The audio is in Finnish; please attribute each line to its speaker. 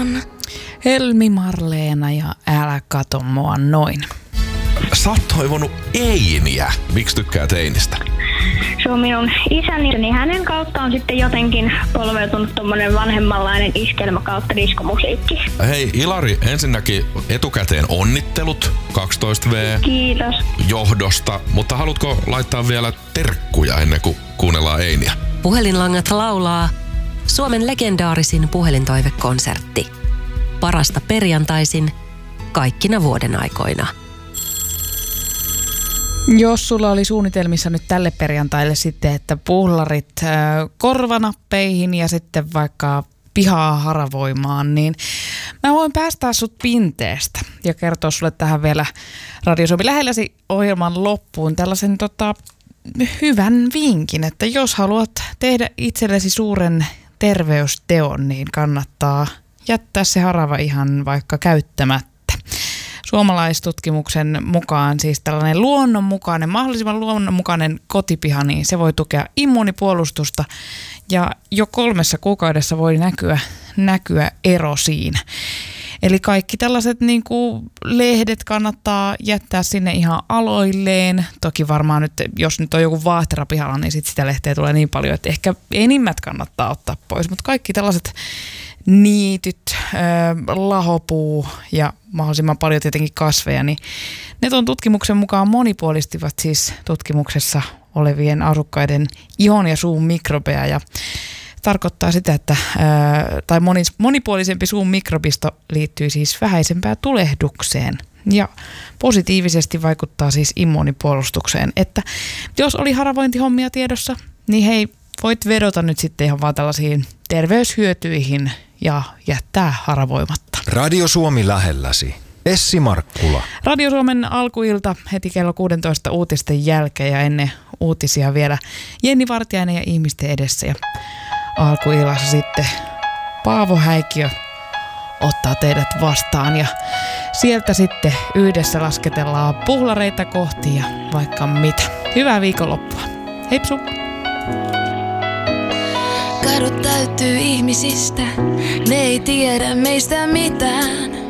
Speaker 1: on.
Speaker 2: Helmi Marleena ja älä kato mua noin.
Speaker 3: Sä oot toivonut Einiä. Miksi tykkäät Einistä?
Speaker 4: Se on minun isäni, niin hänen kautta on sitten jotenkin polveutunut tommonen vanhemmanlainen iskelmä kautta diskomusiikki.
Speaker 3: Hei Ilari, ensinnäkin etukäteen onnittelut 12V.
Speaker 4: Kiitos.
Speaker 3: Johdosta, mutta haluatko laittaa vielä terkkuja ennen kuin kuunnellaan Einiä?
Speaker 1: Puhelinlangat laulaa Suomen legendaarisin puhelintoivekonsertti. Parasta perjantaisin kaikkina vuoden aikoina.
Speaker 2: Jos sulla oli suunnitelmissa nyt tälle perjantaille sitten, että puhlarit korvanappeihin ja sitten vaikka pihaa haravoimaan, niin mä voin päästää sut pinteestä ja kertoa sulle tähän vielä Radio Suomi lähelläsi ohjelman loppuun tällaisen hyvän vinkin, että jos haluat tehdä itsellesi suuren terveysteon, niin kannattaa jättää se harava ihan vaikka käyttämättä. Suomalaistutkimuksen mukaan siis tällainen luonnonmukainen, mahdollisimman luonnonmukainen kotipiha, niin se voi tukea immuunipuolustusta ja jo 3 kuukaudessa voi näkyä ero siinä. Eli kaikki tällaiset niin kuin lehdet kannattaa jättää sinne ihan aloilleen. Toki varmaan nyt, jos nyt on joku vaahtera pihalla, niin sit sitä lehteä tulee niin paljon, että ehkä enimmät kannattaa ottaa pois. Mutta kaikki tällaiset niityt, lahopuu ja mahdollisimman paljon tietenkin kasveja, niin ne tuon tutkimuksen mukaan monipuolistivat siis tutkimuksessa olevien asukkaiden ihon ja suun mikrobeja ja tarkoittaa sitä, että monipuolisempi suun mikrobisto liittyy siis vähäisempään tulehdukseen ja positiivisesti vaikuttaa siis immuunipuolustukseen. Että jos oli haravointihommia tiedossa, niin hei, voit vedota nyt sitten ihan vaan tällaisiin terveyshyötyihin ja jättää haravoimatta.
Speaker 5: Radio Suomi lähelläsi. Essi Markkula.
Speaker 2: Radio Suomen alkuilta heti kello 16 uutisten jälkeen ja ennen uutisia vielä Jenni Vartiainen ja ihmisten edessä. Ja alkuillassa sitten Paavo Häikiö ottaa teidät vastaan ja sieltä sitten yhdessä lasketellaan puhlareita kohti ja vaikka mitä. Hyvää viikonloppua. Heipsu!
Speaker 6: Kadut täyttyy ihmisistä, ne ei tiedä meistä mitään.